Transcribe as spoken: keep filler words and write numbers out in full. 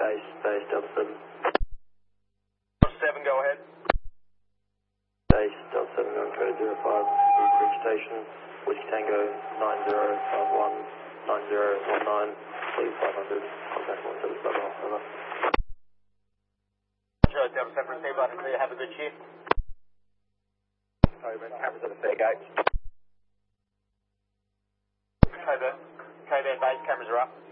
base, base Delta seven. seven, go ahead. Base Delta seven going code zero five, Blue Creek Station, Whiskey Tango nine zero five one nine zero one nine, please five hundred, contact one seven seven, over. Sure, Delta seven, receive loud and clear, have a good shift. Over, cameras at the fair gate. Covert, Covert base, cameras are up.